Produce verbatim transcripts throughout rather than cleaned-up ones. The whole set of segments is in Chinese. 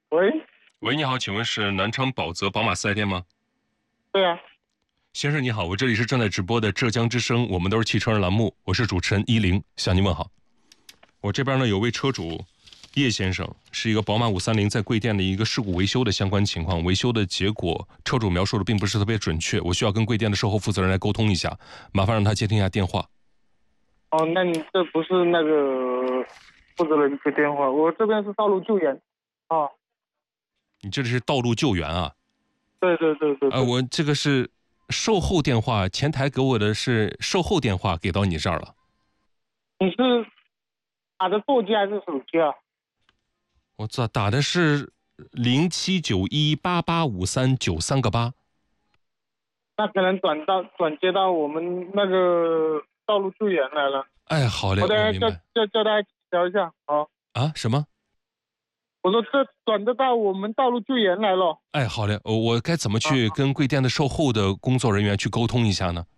喂， 喂，你好，请问是南昌宝泽宝马四 S 店吗？ 对啊， 先生你好，我这里是正在直播的浙江之声，我们都是汽车人栏目，我是主持人依林，向您问好。我这边呢有位车主叶先生，是一个宝马五三零在贵店的一个事故维修的相关情况，维修的结果车主描述的并不是特别准确，我需要跟贵店的售后负责人来沟通一下，麻烦让他接听一下电话。 哦，那你这不是那个负责人接电话，我这边是道路救援。哦， 你这里是道路救援啊？ 对对对对呃，我这个是售后电话，前台给我的是售后电话，给到你这儿了。 你是打的座机还是手机啊？ 我这打的是零七九一八八五三九三个八。 那可能转到转接到我们那个道路救援来了。 哎，好嘞， 我等下叫我明白。 叫叫大家调一下。好， 啊，什么？ 我说这转得到我们道路救援来了。 哎，好嘞，我我该怎么去跟贵店的售后的工作人员去沟通一下呢？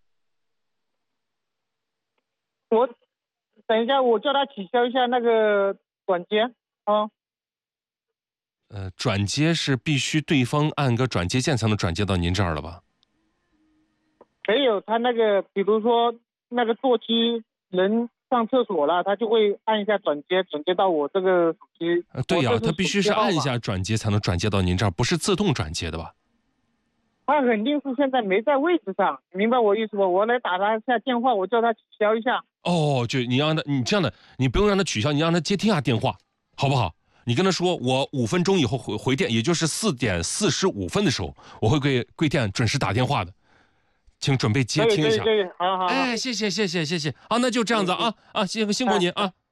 我等一下，我叫他取消一下那个转接啊。 呃，转接是必须对方按个转接键才能转接到您这儿了吧？ 没有，他那个比如说那个座机人上厕所了，他就会按一下转接，转接到我这个手机。 呃，对呀、 我这他必须是手机号码按一下转接才能转接到您这儿，不是自动转接的吧？ 他肯定是现在没在位置上，你明白我意思不？我来打他一下电话，我叫他取消一下。 哦，就你让他，你这样的，你不用让他取消，你让他接听下电话，好不好？你跟他说，我五分钟以后回回电，也就是四点四十五分的时候，我会给贵店准时打电话的，请准备接可以听一下。 可以可以，好好好。 哎，谢谢谢谢谢谢，好，那就这样子啊啊，辛辛苦您啊。